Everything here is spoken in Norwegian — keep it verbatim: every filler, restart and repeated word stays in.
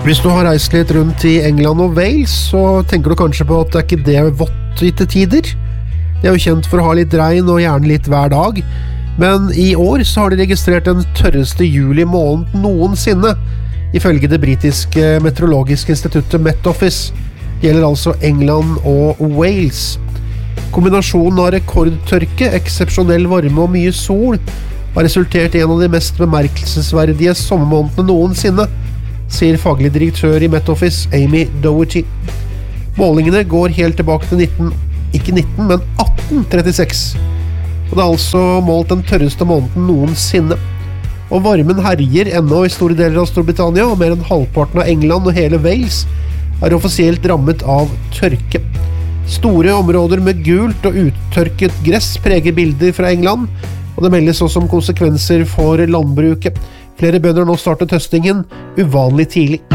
Hvis du har reist litt rundt i England og Wales, så tenker du kanskje på at det er ikke det vått i til tider. Det er jo kjent for å ha litt regn og gjerne litt hver dag, men i år så har de registrert den tørreste juli måned noensinne, ifølge det britiske meteorologiske instituttet Met Office. Det gjelder altså England og Wales. Kombinasjonen av rekordtørke, eksepsjonell varme og mye sol har resultert i en av de mest bemerkelsesverdige sommermånedene noensinne, sier faglig direktør i Met Office, Amy Doherty. Målingene går helt tilbake til nitten, ikke nitten, men atten trettiseks. Og det er altså målt den tørreste måneden noensinne. Og varmen herjer ennå i store deler av Storbritannia, og mer enn halvparten av England og hele Wales er offisielt rammet av tørke. Store områder med gult og uttørket gress preger bilder fra England, og det meldes også om konsekvenser for landbruket. Flere bønder nå startet høstingen uvanlig tidlig.